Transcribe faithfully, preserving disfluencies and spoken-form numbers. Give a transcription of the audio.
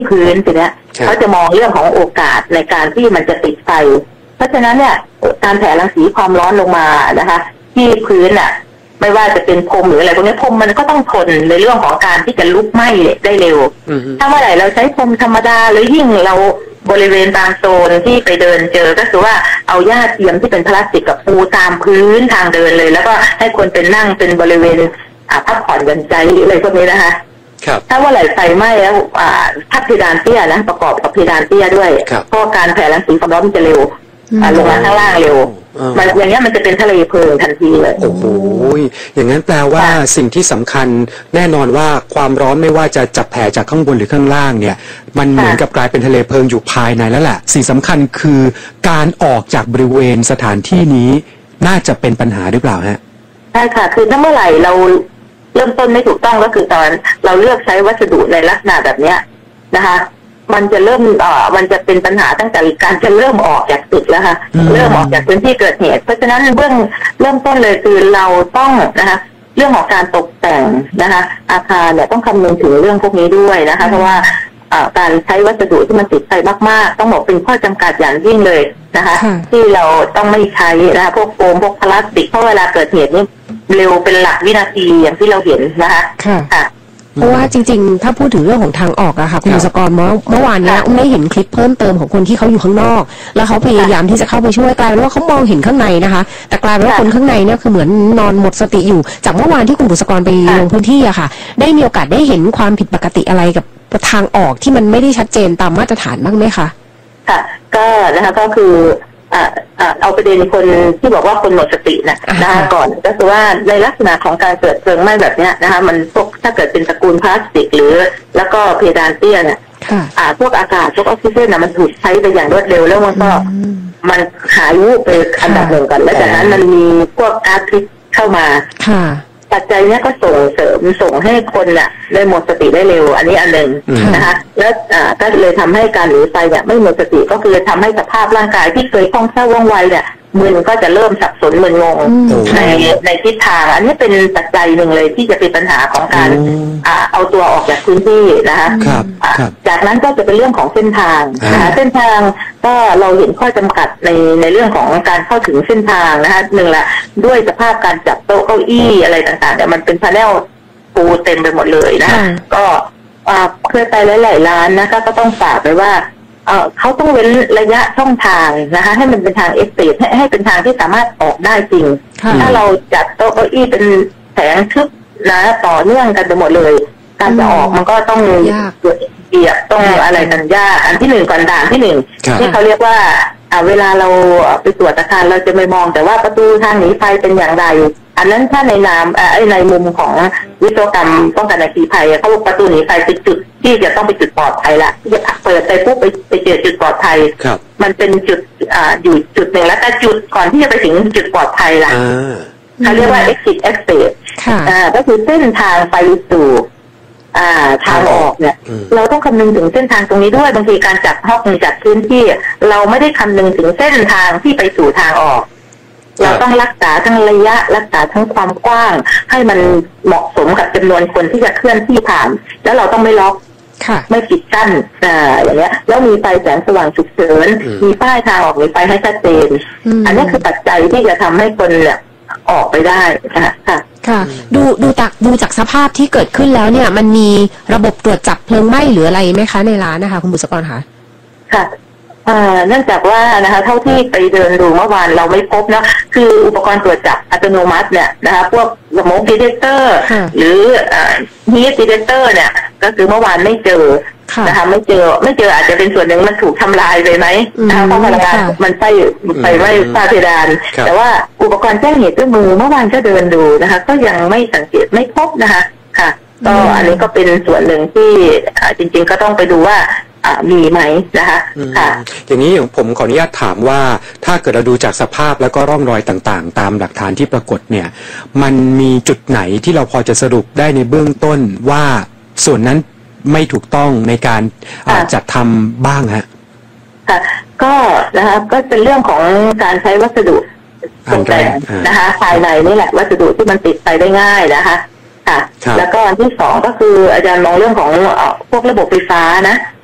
พื้นทีเนี้ยเขาจะมองเรื่องของโอกาสในการที่มันจะติดไฟเพราะฉะนั้นเนี่ยการแผ่รังสีความร้อนลงมานะคะที่พื้นอ่ะไม่ว่าจะเป็นพรมหรืออะไรพวกนี้พรมมันก็ต้องทนในเรื่องของการที่จะลุกไหม้ได้เร็วถ้าเมื่อไหร่เราใช้พรมธรรมดาหรือยิ่งเราบริเวณบางโซนที่ไปเดินเจอก็คือว่าเอาหญ้าเทียมที่เป็นพลาสติกกับปูตามพื้นทางเดินเลยแล้วก็ให้คนเป็นนั่งเป็นบริเวณพักผ่อนหย่อนใจหรืออะไรพวกนี้นะคะถ้าว่าไหลไฟไหม้แล้วถ้าเพดานเตี้ยนะประกอบกับเพดานเตี้ยด้วยเพราะการแผ่รังสีความร้อนมันจะเร็วลงมาข้างล่างเร็วมันอย่างเงี้ยมันจะเป็นทะเลเพลิงทันทีเลยโอ้โหอย่างนั้นแปลว่าสิ่งที่สำคัญแน่นอนว่าความร้อนไม่ว่าจะจับแผ่จากข้างบนหรือข้างล่างเนี่ยมันเหมือนกับกลายเป็นทะเลเพลิงอยู่ภายในแล้วแหละสิ่งสำคัญคือการออกจากบริเวณสถานที่นี้น่าจะเป็นปัญหาหรือเปล่าฮะใช่ค่ะคือถ้าเมื่อไหร่เราเริ่มต้นไม่ถูกต้องก็คือตอนเราเลือกใช้วัสดุในลักษณะแบบเนี้ยนะคะมันจะเริ่มเอ่อมันจะเป็นปัญหาตั้งแต่การจะเริ่มออกจากตึกแล้วค่ะเริ่มออกจากพื้นที่เกิดเหตุเพราะฉะนั้นเบื้องเริ่มต้นเลยคือเราต้องนะคะเรื่องของการตกแต่งนะคะอาคารเนี่ยต้องคำนึงถึงเรื่องพวกนี้ด้วยนะคะเพราะว่าการใช้วัสดุที่มันติดไฟมากๆต้องบอกเป็นข้อจำกัดอย่างยิ่งเลยนะคะที่เราต้องไม่ใช้นะคะพวกโฟมพวกพลาสติกเพราะเวลาเกิดเหตุนี่เร็วเป็นหลักวินาทีอย่างที่เราเห็นนะคะค่ะเพราะว่าจริงๆถ้าพูดถึงเรื่องของทางออกอะค่ะคุณบุษกรเมื่อเมื่อวานนี้อุ้มได้เห็นคลิปเพิ่มเติมของคนที่เขาอยู่ข้างนอกแล้วเขาพยายามที่จะเข้าไปช่วยกลายเป็นว่าเขามองเห็นข้างในนะคะแต่กลายเป็นว่าคนข้างในเนี่ยคือเหมือนนอนหมดสติอยู่จากเมื่อวานที่คุณบุษกรไปลงพื้นที่อะค่ะได้มีโอกาสได้เห็นความผิดปกติอะไรกับทางออกที่มันไม่ได้ชัดเจนตามมาตรฐานบ้างไหมคะค่ะก็นะคะก็คืออ่าอ่าเอาประเด็นคนที่บอกว่าคนหมดสตินะนะคะก่อนก็คือว่าในลักษณะของการเกิดเพลิงไหม้แบบนี้นะคะมันพวกถ้าเกิดเป็นตระกูลพลาสติกหรือแล้วก็เพดานเตี้ยเนี่ยอ่าพวกอากาศพวกออกซิเจนนะมันถูกใช้ไปอย่างรวดเร็วแล้วมันก็มันหายวูบไปอันดับหนึ่งก่อนแล้วจากนั้นมันมีพวกก๊าซพิษเข้ามาปัจจัยนี้ก็ส่งเสริมส่งให้คนเนี่ยได้หมดสติได้เร็วอันนี้อันหนึ่งนะคะแล้วก็เลยทำให้การหนีไฟเนี่ยไม่หมดสติก็คือทำให้สภาพร่างกายที่เคยคล่องแคล่วว่องไวเนี่ยมึนก็จะเริ่มสับสนมึนงงในในทิศทางอันนี้เป็นปัจจัยหนึ่งเลยที่จะเป็นปัญหาของการเอาตัวออกจากพื้นที่นะคะจากนั้นก็จะเป็นเรื่องของเส้นทางนะคะเส้นทางก็เราเห็นข้อจำกัดในในเรื่องของการเข้าถึงเส้นทางนะคะหนึ่งละด้วยสภาพการจับโต๊ะเก้าอี้อะไรต่างๆเนี่ยมันเป็นพาเนลปูเต็มไปหมดเลยนะก็เคยไปหลายๆร้านนะคะก็ต้องฝากไปว่าเอ่อเขาต้องเว้นระยะช่องทางนะคะให้มันเป็นทางเอ็กซ์เซสให้ให้เป็นทางที่สามารถออกได้จริงถ้าเราจัดโต๊ะเก้าอี้เป็นแผงทึบนะต่อเนื่องกันไปหมดเลยการจะออกมันก็ต้องเกียบต้องอะไรกันยากอันที่หนึ่งก่อนด่านที่หนึ่งที่เขาเรียกว่าอ่าเวลาเราไปตรวจอาคารเราจะไม่มองแต่ว่าประตูทางหนีไฟเป็นอย่างไรอันนั้นถ้าในนามเอ่อในมุมของวิศวกรรมป้องกันอัคคีภัยเขาบอกประตูหนีไฟเป็นจุดที่จะต้องไปจุดปลอดภัยละที่จะเปิดไปปุ๊บไปไปเจอจุดปลอดภัยมันเป็นจุดอ่าอยู่จุดหนึ่งแล้วแต่จุดก่อนที่จะไปถึงจุดปลอดภัยละเขาเรียกว่า exit exit อ่าก็คือเส้นทางไปสู่อ่าทางออกเนี่ยเราต้องคำนึงถึงเส้นทางตรงนี้ด้วยบางทีการจัดห้องจัดพื้นที่เราไม่ได้คำนึงถึงเส้นทางที่ไปสู่ทางออกเราต้องรักษาทั้งระยะรักษาทั้งความกว้างให้มันเหมาะสมกับจำนวนคนที่จะเคลื่อนที่ผ่านแล้วเราต้องไม่ล็อกไม่ปิดกั้นอ่าอย่างเงี้ยแล้วมีไฟแสงสว่างฉุกเฉินมีป้ายทางออกมีไฟให้ชัดเจนอันนี้คือปัจจัยที่จะทำให้คนเนี่ยออกไปได้ค่ะค่ะดูดูจากดูจากสภาพที่เกิดขึ้นแล้วเนี่ยมันมีระบบตรวจจับเพลิงไหม้หรืออะไรไหมคะในร้านนะคะคุณบุษกรคะค่ะเนื่องจากว่านะคะเท่าที่ไปเดินดูเมื่อวานเราไม่พบนะคืออุปกรณ์ตรวจจับอัตโนมัติเนี่ยนะคะพวกสโมกดีเทคเตอร์หรือฮีทดีเทคเตอร์เนี่ยก็คือเมื่อวานไม่เจอนะคะไม่เจอไม่เจออาจจะเป็นส่วนหนึ่งมันถูกทำลายไปไหมนะคะเพราะพลังงานมันไฟไฟไหม้ฝ้าเพดานแต่ว่าอุปกรณ์แจ้งเหตุด้วยมือเมื่อวานก็เดินดูนะคะก็ยังไม่สังเกตไม่พบนะคะค่ะก็อันนี้ก็เป็นส่วนหนึ่งที่จริงๆก็ต้องไปดูว่ามีไหมนะคะค่ะอย่างนี้ผมขออนุญาตถามว่าถ้าเกิดเราดูจากสภาพแล้วก็ร่องรอยต่างๆตามหลักฐานที่ปรากฏเนี่ยมันมีจุดไหนที่เราพอจะสรุปได้ในเบื้องต้นว่าส่วนนั้นไม่ถูกต้องในการจัดทำบ้างฮะค่ะก็นะคะก็เป็นเรื่องของการใช้วัสดุตกแต่งนะคะภายในนี่แหละวัสดุที่มันติดไปได้ง่ายนะคะค่ะแล้วก็อันที่สองก็คืออาจารย์มองเรื่องของพวกระบบไฟฟ้านะ